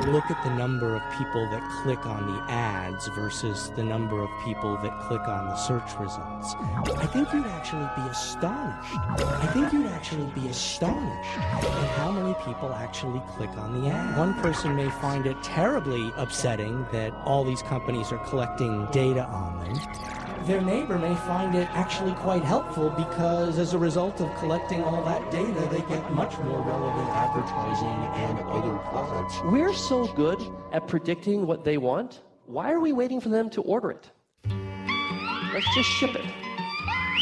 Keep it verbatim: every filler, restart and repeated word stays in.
look at the number of people that click on the ads versus the number of people that click on the search results, I think you'd actually be astonished. I think you'd actually be astonished at how many people actually click on the ad. One person may find it terribly upsetting that all these companies are collecting data on them. Their neighbor may find it actually quite helpful because as a result of collecting all that data, they get much more relevant advertising and other products. We're so good at predicting what they want. Why are we waiting for them to order it? Let's just ship it.